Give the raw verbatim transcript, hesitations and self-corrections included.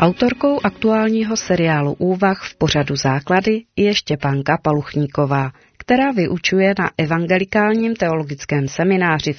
Autorkou aktuálního seriálu Úvah v pořadu Základy je Štěpánka Paluchníková, která vyučuje na evangelikálním teologickém semináři v